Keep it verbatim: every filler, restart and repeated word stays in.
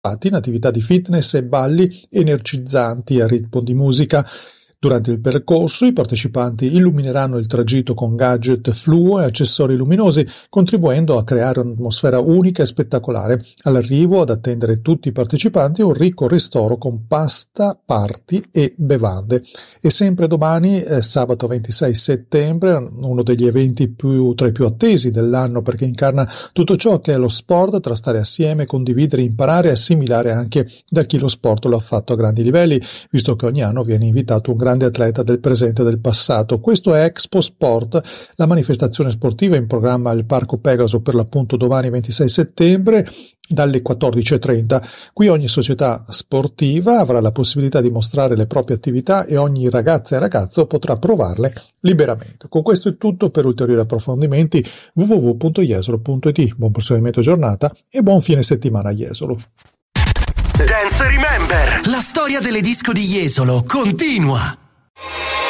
in attività di fitness e balli energizzanti a ritmo di musica. Durante il percorso i partecipanti illumineranno il tragitto con gadget fluo e accessori luminosi, contribuendo a creare un'atmosfera unica e spettacolare. All'arrivo, ad attendere tutti i partecipanti, un ricco ristoro con pasta, party e bevande. E sempre domani, eh, sabato ventisei settembre, uno degli eventi più, tra i più attesi dell'anno, perché incarna tutto ciò che è lo sport, tra stare assieme, condividere, imparare e assimilare anche da chi lo sport lo ha fatto a grandi livelli, visto che ogni anno viene invitato un grande atleta del presente e del passato. Questo è Expo Sport, la manifestazione sportiva in programma al Parco Pegaso per l'appunto domani ventisei settembre dalle quattordici e trenta. Qui ogni società sportiva avrà la possibilità di mostrare le proprie attività e ogni ragazza e ragazzo potrà provarle liberamente. Con questo è tutto. Per ulteriori approfondimenti w w w punto jesolo punto i t. Buon proseguimento giornata e buon fine settimana a Jesolo. Dance Remember. La storia delle disco di Jesolo continua.